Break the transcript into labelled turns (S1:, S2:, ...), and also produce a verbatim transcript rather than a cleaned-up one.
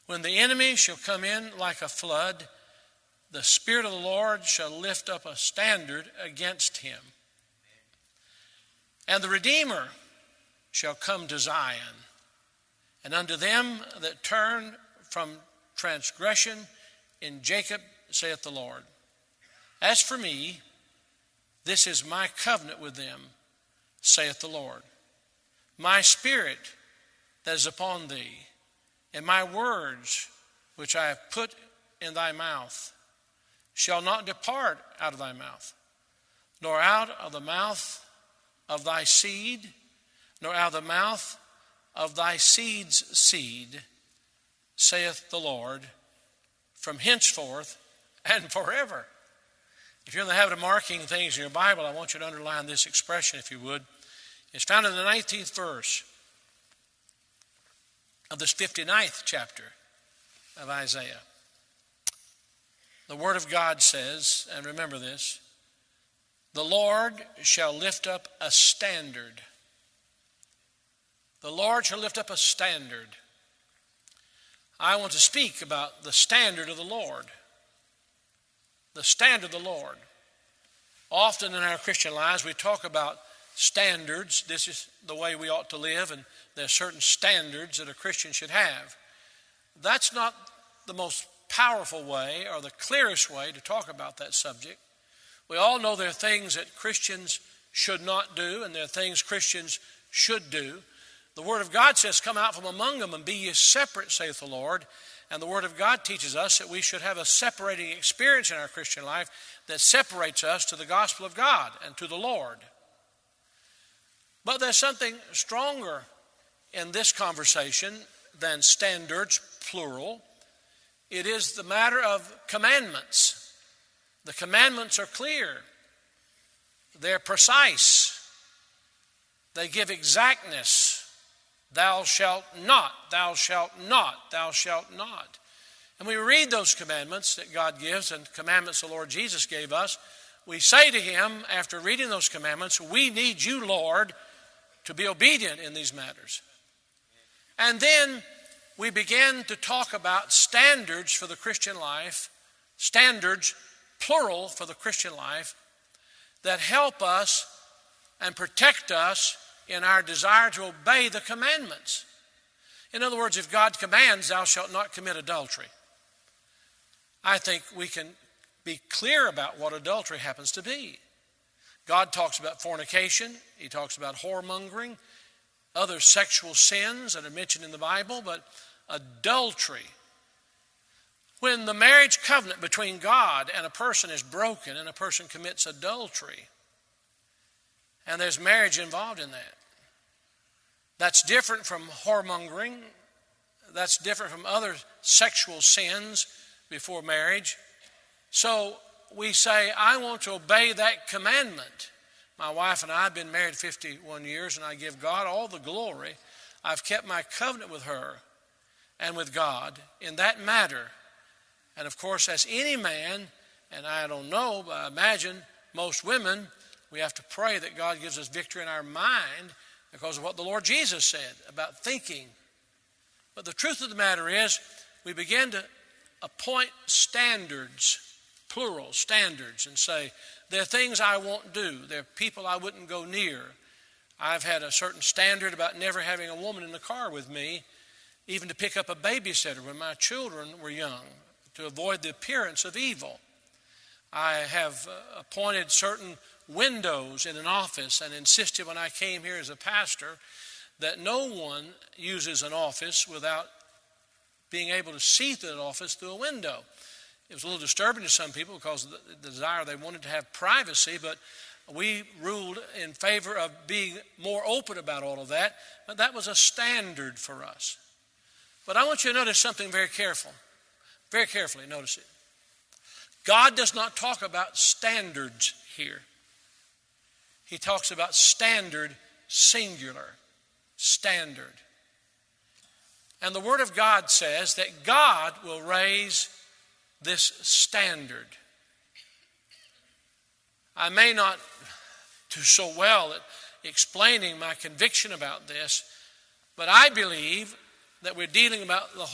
S1: When the enemy shall come in like a flood, the Spirit of the Lord shall lift up a standard against him. And the Redeemer shall come to Zion, and unto them that turn from transgression in Jacob, saith the Lord. As for me, this is my covenant with them, saith the Lord. My spirit that is upon thee, and my words which I have put in thy mouth, shall not depart out of thy mouth, nor out of the mouth of thy seed, nor out of the mouth of thy seed's seed, saith the Lord, from henceforth and forever. If you're in the habit of marking things in your Bible, I want you to underline this expression, if you would. It's found in the nineteenth verse of this fifty-ninth chapter of Isaiah. The Word of God says, and remember this, the Lord shall lift up a standard. The Lord shall lift up a standard. I want to speak about the standard of the Lord. The standard of the Lord. Often in our Christian lives we talk about standards. This is the way we ought to live, and there are certain standards that a Christian should have. That's not the most powerful way or the clearest way to talk about that subject. We all know there are things that Christians should not do, and there are things Christians should do. The Word of God says, come out from among them and be ye separate, saith the Lord. And the Word of God teaches us that we should have a separating experience in our Christian life that separates us to the gospel of God and to the Lord. But there's something stronger in this conversation than standards, plural. It is the matter of commandments. The commandments are clear. They're precise. They give exactness. Thou shalt not, thou shalt not, thou shalt not. And we read those commandments that God gives and commandments the Lord Jesus gave us. We say to him, after reading those commandments, we need you, Lord, to be obedient in these matters. And then we begin to talk about standards for the Christian life, standards, plural, for the Christian life, that help us and protect us in our desire to obey the commandments. In other words, if God commands, thou shalt not commit adultery, I think we can be clear about what adultery happens to be. God talks about fornication. He talks about whoremongering, other sexual sins that are mentioned in the Bible, but adultery. When the marriage covenant between God and a person is broken and a person commits adultery, and there's marriage involved in that, that's different from whoremongering. That's different from other sexual sins before marriage. So we say, I want to obey that commandment. My wife and I have been married fifty-one years, and I give God all the glory. I've kept my covenant with her and with God in that matter. And of course, as any man, and I don't know, but I imagine most women, we have to pray that God gives us victory in our mind because of what the Lord Jesus said about thinking. But the truth of the matter is, we begin to appoint standards, plural standards, and say, there are things I won't do. There are people I wouldn't go near. I've had a certain standard about never having a woman in the car with me, even to pick up a babysitter when my children were young, to avoid the appearance of evil. I have uh, appointed certain windows in an office and insisted when I came here as a pastor that no one uses an office without being able to see through that office through a window. It was a little disturbing to some people because of the desire they wanted to have privacy, but we ruled in favor of being more open about all of that. But that was a standard for us. But I want you to notice something very careful. Very carefully, notice it. God does not talk about standards here. He talks about standard, singular, standard. And the Word of God says that God will raise this standard. I may not do so well at explaining my conviction about this, but I believe that we're dealing about the